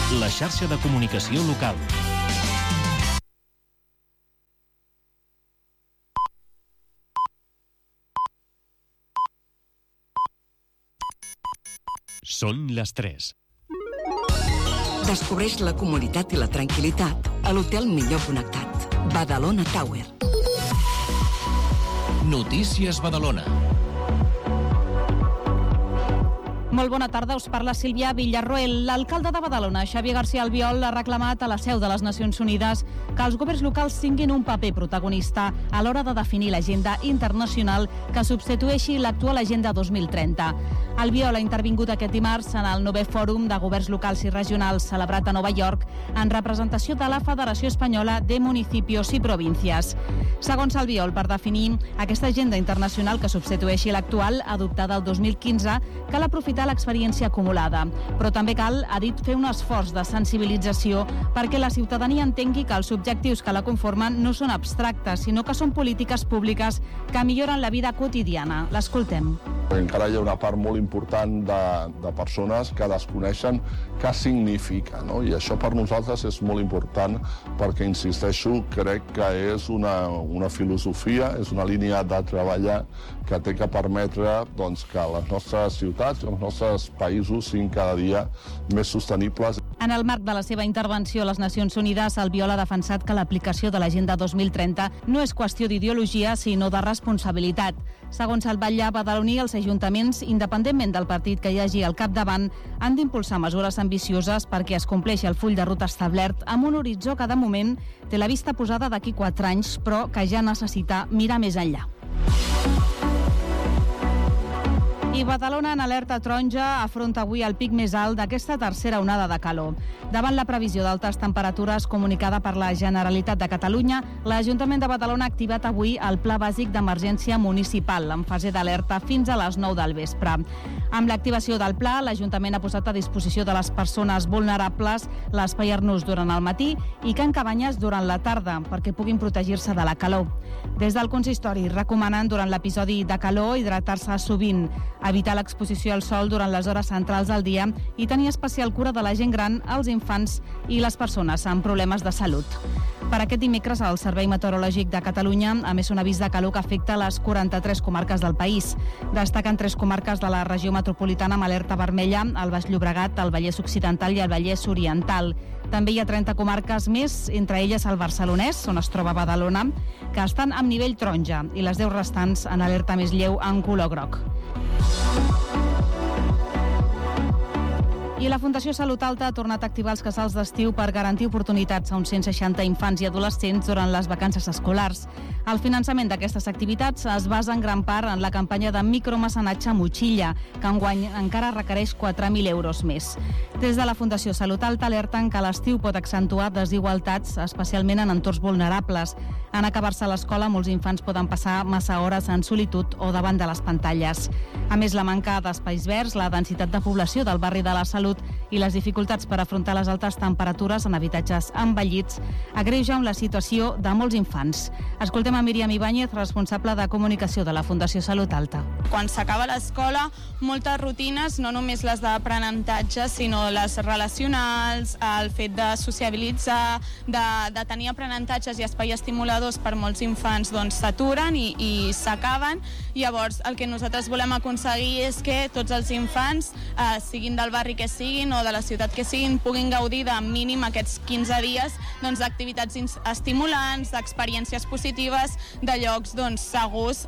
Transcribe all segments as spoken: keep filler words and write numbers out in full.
La xarxa de comunicació local. Són les tres. Descobreix la comoditat i la tranquil·litat a l'hotel millor connectat. Badalona Tower. Notícies Badalona. Molt bona tarda, us parla Sílvia Villarroel. L'alcalde de Badalona, Xavier García Albiol, ha reclamat a la seu de les Nacions Unides que els governs locals tinguin un paper protagonista a l'hora de definir l'agenda internacional que substitueixi l'actual Agenda dos mil trenta. Albiol ha intervingut aquest dimarts en el novè Fòrum de Governs Locals i Regionals celebrat a Nova York en representació de la Federació Espanyola de Municipios i Províncies. Segons Albiol, per definir aquesta agenda internacional que substitueixi l'actual, adoptada el dos mil quinze, cal aprofitar l'experiència acumulada. Però també cal, ha dit, fer un esforç de sensibilització perquè la ciutadania entengui que els objectius que la conformen no són abstractes, sinó que són polítiques públiques que milloren la vida quotidiana. L'escoltem. Encara hi ha una part molt important de, de persones que desconeixen què significa, no? I això per nosaltres és molt important perquè, insisteixo, crec que és una, una filosofia, és una línia de treballar que té que permetre doncs, que les nostres ciutats, els nostres països siguin cada dia més sostenibles. En el marc de la seva intervenció a les Nacions Unides, Albiol ha defensat que l'aplicació de l'Agenda dos mil trenta no és qüestió d'ideologia, sinó de responsabilitat. Segons el batlle badaloní, els ajuntaments, independentment del partit que hi hagi al capdavant, han d'impulsar mesures ambicioses perquè es compleixi el full de ruta establert amb un horitzó que de moment té la vista posada d'aquí quatre anys, però que ja necessita mirar més enllà. I Badalona, en alerta taronja, afronta avui el pic més alt d'aquesta tercera onada de calor. Davant la previsió d'altes temperatures comunicada per la Generalitat de Catalunya, l'Ajuntament de Badalona ha activat avui el Pla Bàsic d'Emergència Municipal, en fase d'alerta fins a les nou del vespre. Amb l'activació del pla, l'Ajuntament ha posat a disposició de les persones vulnerables l'espai Arnús durant el matí i Can Cabanyes durant la tarda, perquè puguin protegir-se de la calor. Des del consistori recomanen durant l'episodi de calor hidratar-se sovint, evitar l'exposició al sol durant les hores centrals del dia i tenir especial cura de la gent gran, els infants i les persones amb problemes de salut. Per aquest dimecres, el Servei Meteorològic de Catalunya ha emès un avís de calor que afecta les quaranta-tres comarques del país. Destaquen tres comarques de la regió metropolitana amb alerta vermella, el Baix Llobregat, el Vallès Occidental i el Vallès Oriental. També hi ha trenta comarques més, entre elles el Barcelonès, on es troba Badalona, que estan amb nivell taronja, i les deu restants en alerta més lleu en color groc. I la Fundació Salut Alta ha tornat a activar els casals d'estiu per garantir oportunitats a uns cent seixanta infants i adolescents durant les vacances escolars. El finançament d'aquestes activitats es basa en gran part en la campanya de micromecenatge Motxilla, que enguany encara requereix quatre mil euros més. Des de la Fundació Salut Alta alerten que l'estiu pot accentuar desigualtats, especialment en entorns vulnerables. En acabar-se l'escola, molts infants poden passar massa hores en solitud o davant de les pantalles. A més, la manca d'espais verds, la densitat de població del barri de la Salut i les dificultats per afrontar les altes temperatures en habitatges envellits agreugen la situació de molts infants. Escoltem a Míriam Ibáñez, responsable de comunicació de la Fundació Salut Alta. Quan s'acaba l'escola, moltes rutines, no només les d'aprenentatge, sinó les relacionals, el fet de sociabilitzar, de, de tenir aprenentatges i espais estimuladors per molts infants, doncs s'aturen i, i s'acaben. Llavors, el que nosaltres volem aconseguir és que tots els infants, eh, siguin del barri que siguin o de la ciutat que siguin, puguin gaudir de mínim aquests quinze dies doncs, d'activitats estimulants, d'experiències positives, de llocs doncs, segurs.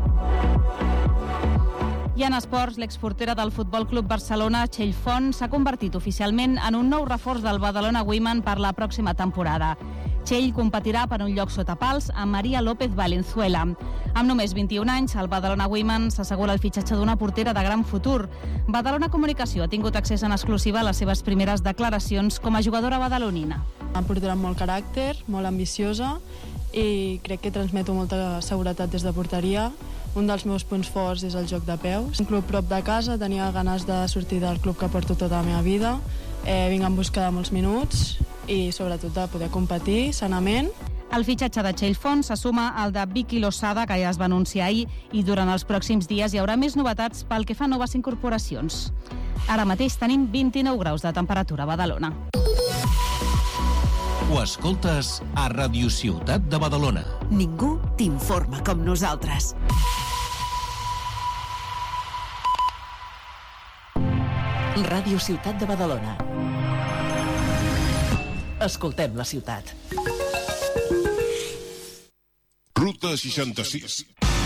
I en esports, l'exportera del Futbol Club Barcelona, Txell Font, s'ha convertit oficialment en un nou reforç del Badalona Women per la pròxima temporada. Txell competirà per un lloc sota pals amb Maria López Valenzuela. Amb només vint-i-un anys, el Badalona Women s'assegura el fitxatge d'una portera de gran futur. Badalona Comunicació ha tingut accés en exclusiva a les seves primeres declaracions com a jugadora badalonina. Una portera amb molt caràcter, molt ambiciosa i crec que transmeto molta seguretat des de porteria. Un dels meus punts forts és el joc de peus. Un club prop de casa, tenia ganes de sortir del club que porto tota la meva vida. Eh, vinc en busca de molts minuts i sobretot de poder competir sanament. El fitxatge de Txell Font se suma al de Vicky Losada, que ja es va anunciar ahir, i durant els pròxims dies hi haurà més novetats pel que fa a noves incorporacions. Ara mateix tenim vint-i-nou graus de temperatura a Badalona. Ho escoltes a Radio Ciutat de Badalona. Ningú t'informa com nosaltres. Ràdio Ciutat de Badalona. Escoltem la ciutat. Ruta seixanta-sis.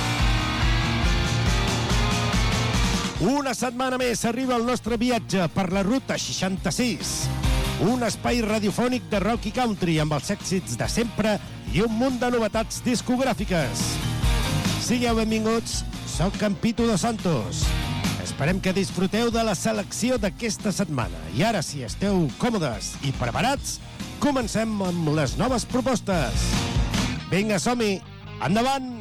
Una setmana més arriba el nostre viatge per la Ruta seixanta-sis. Un espai radiofònic de rock i country amb els èxits de sempre i un munt de novetats discogràfiques. Sigueu benvinguts, soc Campito dos Santos. Esperem que disfruteu de la selecció d'aquesta setmana. I ara, si esteu còmodes i preparats, comencem amb les noves propostes. Vinga, som-hi! Endavant!